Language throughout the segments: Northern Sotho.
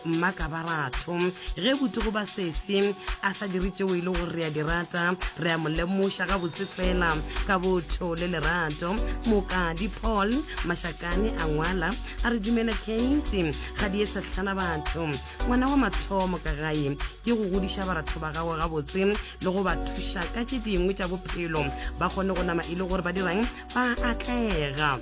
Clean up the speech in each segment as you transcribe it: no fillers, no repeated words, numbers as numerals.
Makabaratho ge botse go ba sese a sa diritse o ile gore re a dirata re a molemoša ga botse fela ka botho le lerato Mokadi Paul Mashakane a ngwala a re dumela Kate ga di esa tlhana batho ngwana wa mathomo ka gae ke go godiša baratho ba gago ga botse le go ba thuša ka tše dingwe tša bophelo ba kgone go nama ile gore ba dirang ba atlega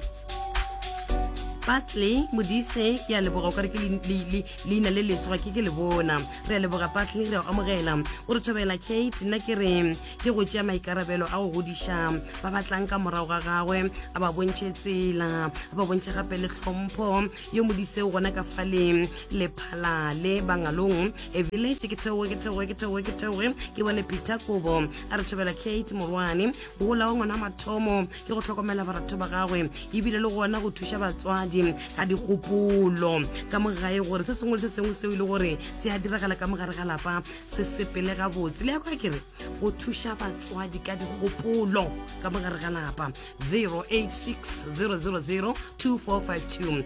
Patley Modise ke a leboga ka re ke leina le leso ga ke le bona re a leboga Patley re a amogela o re thobela Kate nna ke re ke go tšea maikarabelo a go godiša ba batlang ka morago ga gagwe a ba bontšhe tsela a ba bontšhe gape le tlhompho yo Modise o gona ka faleng le phalale bangalong e village ke theoge ke bone Peter Kobo a re thobela Kate Morwane go la ngwana mathomo ke go tlhokomela baratho ba gagwe e bile le gona go thuša batswadi ka dikgopolo ka mogae gore se sengwe se ile gore se a diragala ka mogare ga lapa se sepele ga botse le ya kwa kere go thuša batswadi ka dikgopolo ka mogare ga lapa 0860002452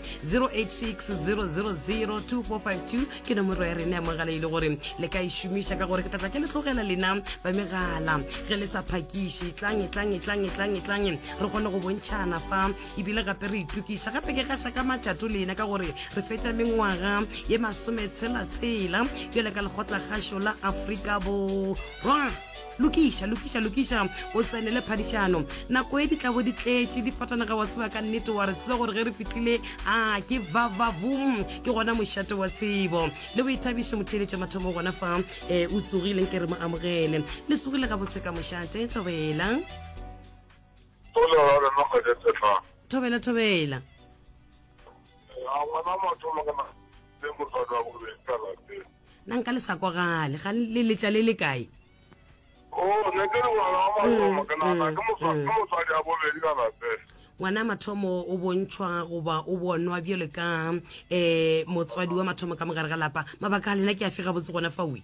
0860002452 ke nomoro ya rena ya mogala ile gore le ka išomiša ka gore ke tlatla ke le tlogela lena ba megala ge le sa phakiše tlange re kgone go bontšhana fa ebile gape re itukiša gape ke ka matšato lena ka gore re fetša mengwaga ye 16 bjale ka lekgotla kgašo la Afrika Borwa lukiša o tsenele phadišano nako e ditlabo di tletše di fatanaga wa tseba ka nnete wa re tseba gore ge re fitlhile ke vavavum ke gona mošato wa tsebo le boithabišo motheletšo mathomo gona fa o tsogileng ke re mo amogele le tsogile ga botse ka mošate thobela nna nka le sa kwagale ga le letša le le kae ngwana mathomo o bontšhwa goba o bonwa bjale ka motswadi wa mathomo ka mogare ga lapa mabaka a lena ke a fega botse gona fa oe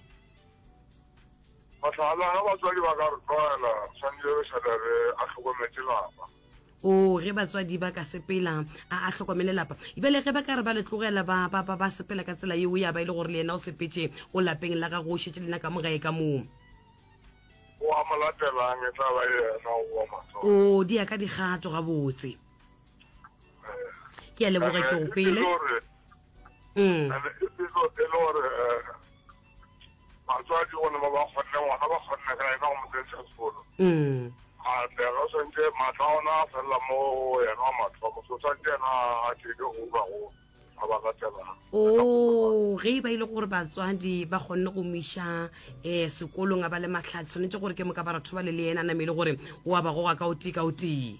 batswadi ba ka re tlwaela tshwanile re šalere a tlhokometse lapa ge batswadi ba ka sepela a hlokomele lapa ebile ge ba ka re ba le tlogela ba sepela ka tsela yeo ya ba ile gore le yena o sepetse o lapeng la ga go šetse lena ka mogae ka moo o a molatelang e tla ba yena o mathomo di ya ka dikgato ga botse ke a leboga ke go kwele e le gore batswadi gone ba kgonne ngwana ba kgonne ka ena go motsentsha sekolo ga go sentse matla ona fela mo yena wa mathomo so santse ena a tšeke go ba go a ba latelang ge ba ile gore batswadi ba kgonne go miša sekolong a ba le matlhatsi tshwanetse gore ke moka baratho ba le ena a namele gore o a ba goga ka o tee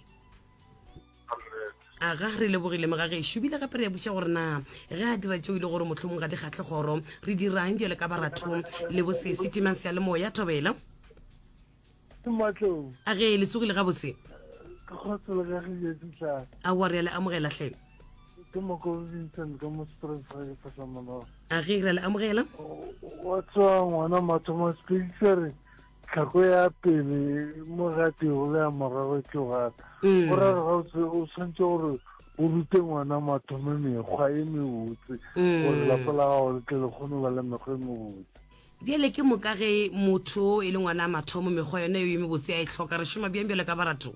a ga re lebogile moga gešo ebile gape re ya buša gore na ge a dira tšeo ile gore mohlomong ga di kgatlhe kgoro re dirang bjale ka baratho le bosese timang se ya le moya thobela a ge le tsogile ga botse a wa re a le amogela tlhe a ge re a le amogela wa tswa ngwana mathomo speaker tlhako ya pele mo gatego le ya morago ke gata go rare ga o tshwanetse gore o rute ngwana mathomo mekgwa e mebotse gore lapa la gago le tle le kgone ba le mekgwa e mebotse bjale ke moka ge motho e le ngwana a mathomo mekgwa yona yo e mebotse a e tlhoka re šoma bjang bjale ka baratho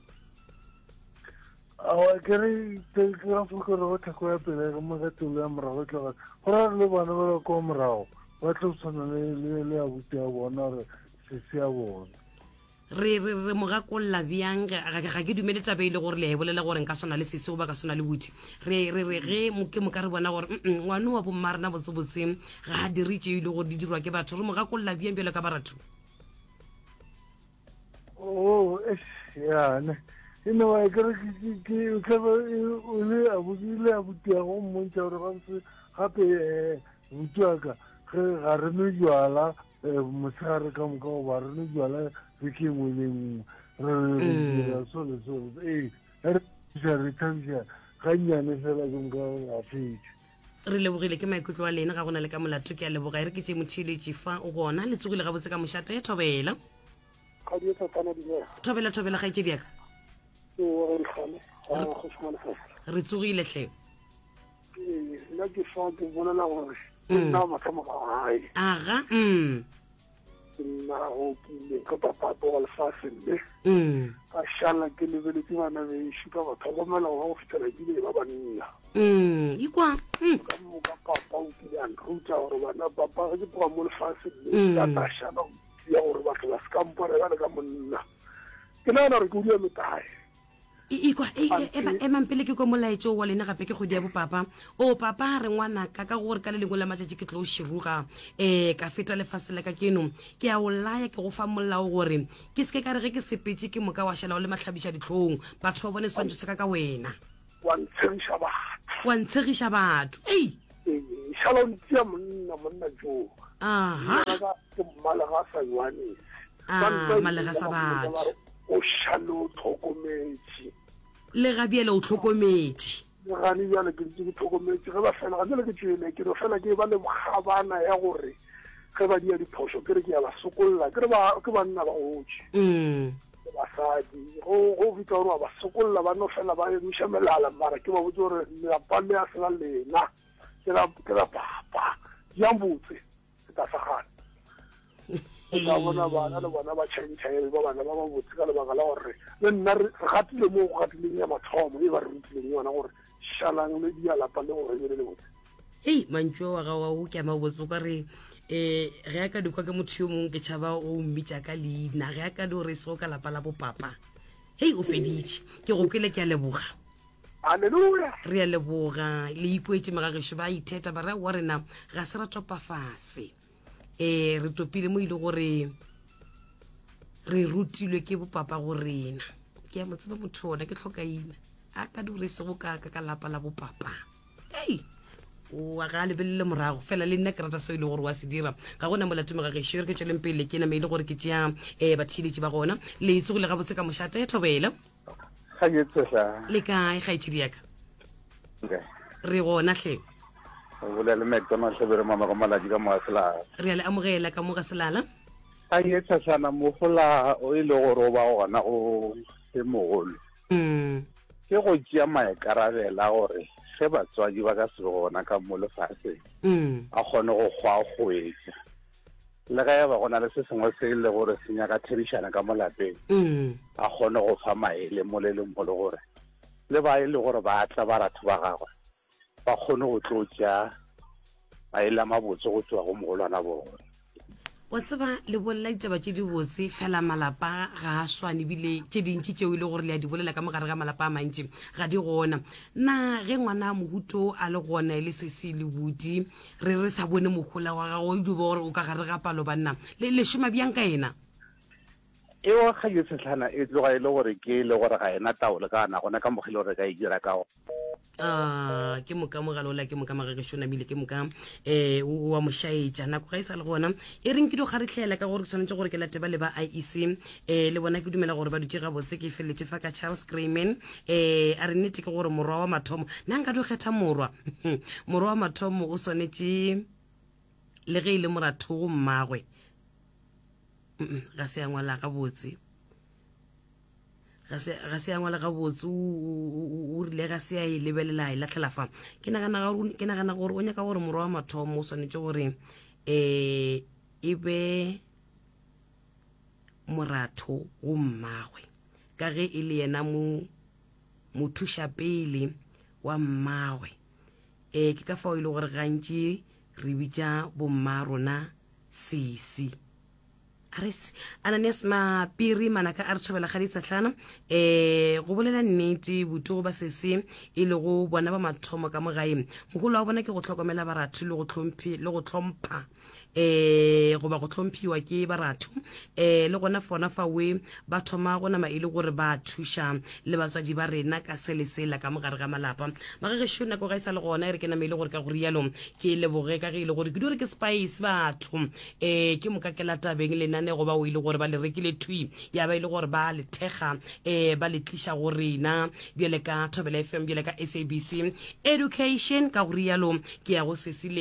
awa ke re ka fokore go tlhako ya pele ga mo gatego ya morago ke gata go rare le bana ba ba kwa morago ba tlo tshwana le ya buti ya bona gore se ya bona re mogakolola bjang ga ke dumele taba ile gore le a bolela gore nka swana le sese o ba ka swana le buti re ge ke moka re bona gore ngwane wa bomma rena botsebotse ga a diritše ile gore di dirwa ke batho re mogakolola bjang bjale ka baratho yane ene wa kere ke o le abuti ya go mmontšha gore gantse gape buti wa ka ga re no jwala mosegare ka moka goba re no jwala re ke engwe le nngwe re dira sole re thabiša gannyane fela ke moka a fetše re lebogile ke maikutlo wa lena ga go na le ka molato ke a leboga e re ke tše motheletše fa o gona le tsogile gabotse ka mošate thobela thobela ga etse diaka re tsogile hle nna ke fa ke bonela gore nna mathomo ga gae aga nna go kile ka papato wa lefatshe mme ka šala ke lebeletse bana bešo ka ba tlhokomela ga go fitlhela kile ba banna ikwa ka moka papa o kile a nruta gore bana papa ke tloga mo lefatshe mme ka tašala ya gore batho ba se kamporela le ka monna ke nagana gore ke odia metae ikwa emang pele ke ko molaetse wa lena gape ke kgodi ya bopapa o papa re ngwanaka ka gore ka le lengwe la matšatši ke tlo o širuga ka feta lefase la ka keno ke a o laya ke go fa molao gore ke seke ka re ge ke sepetse ke moka wa šala o le matlhabiša ditlhong batho ba bone swantšho se ka wena wa ntshegiša batho ei šala o ntia monna jo aha ke mmala ga sa yohanese malega sa batho o šalo o tlhokometse le gabiele o tlhokometse gane bjale ke ntse ke tlhokometse ge ba fela ga nele ke tšene ke no fela ke ba le bogabana ya gore ge ba dia diphoso ke re ke ya ba sokolola ke banna ba gotse basadi go fitla gore ba ba sokolola ba no fela ba emiša melala mara ke ba botse gore lelapa le a sela lena ke la papa yang botse ke ta sagana ka bona bana le bona ba tšhaentšhaele ba bana ba botse ka lebaka la gore le nna re gatile mo go gatileng ya mathomo e ba re rutileng yona gore šalang le dia lapa le gore ebele le botse hei mantšo wa ga wa o ke ama botse o ka re ge a ka dikwa ke motho yo mongwe ke tšhaba o mmitša ka leina ge a ka di gore sego ka lapa la bopapa hei o feditše ke go kwele ke a leboga alleluja re a leboga le ipoetse magagešo ba itheta ba ra wa rena ga se ra topa fase re topile mo ile gore re rutilwe ke bopapa go rena ke ya motseba motho ona ke tlhokaina a ka di gore sego ka lapa la bopapa ei wa ga lebelele morago fela le nna ke rata seo e le gore wa se dira ga gona molato megagešo re ke tsweleng pele ke name e le gore ke tšea batheletši ba gona le itse go le gabotse ka mošate e thobela le kae kgaetšedi yaka re gona hle bolele McDonald se bere mama go malaji ka moaselala re a le amogela ka mo ga selala a yetsa sana mogola o ile gore o ba gona go se mogolo ke go tšea maekarabela gore ge batswadi ba ka se gona ka mo lefatsheng a kgone go gwa goetša le ga ya ba gona le se sengwe se le gore se nyaka therišana ka mo lapeng a kgone go fa maele mo le leng mo le gore le ba e le gore ba tla ba ratho ba gagwe ba kgone go tlotša maele a mabotse go tswa go mogolwana bone wa tseba le bolela ditaba tše di botse fela malapa ga a swane ebile tše dintši tšeo e le gore le a di bolela ka mogare ga malapa a mantši ga di gona nna ge ngwana mohuto a le gona e le se se le bodi re sa bone mogola wa gago e duba gore o ka gare ga palo banna le šoma bjang ka ena eo ga yo setlhana e tloga e le gore ke le gore ga ena taolo ka ana gona ka mogile gore ka e dira ka go ke moka mogalola ke moka magagešo namile ke moka wa mošaetša nako ga e sa le gona e reng ke di kgaretlhela ka gore ke tshwanetse gore ke lateba le ba IEC le bona ke dumela gore ba dutse gabotse ke feletse fa ka Charles Grayman a re nnete ke gore morwa wa mathomo nna nka di kgetha morwa wa mathomo o swanetše le ge e le moratho go mmagwe ga se a ngwala gabotse ga se a ngwala gabotse o rile ga se a e lebelela e latlhela fa ke nagana gore o nyaka gore morwa wa mathomo o swanetše gore e be moratho go mmagwe ka ge e le yena mothuša pele wa mmagwe ke ka fao e le gore gantši re bitša bomma rona sesi Ananias Mapiri manaka a re tšhabela ga ditsatlhana go bolela nnete boto go ba sese e le go bona ba mathomo ka mogaeng mogolo wa bona ke go tlhokomela baratho le go tlhompha goba go tlhomphiwa ke baratho le gona fona fawe ba thoma go nama e le gore ba thuša le batswadi ba rena ka selesela ka mogare ga malapa magagešo nako ga e sa le gona e re ke nama e le gore ka go rialo ke leboge ka ge e le gore ke di gore ke spice batho ke mokakela tabeng lenane go ba o ile gore ba le rekile thui ya ba ile gore ba le thega ba le tliša go rena bjale ka Thobela FM bjale ka SABC Education ka go rialo ke ya go sesile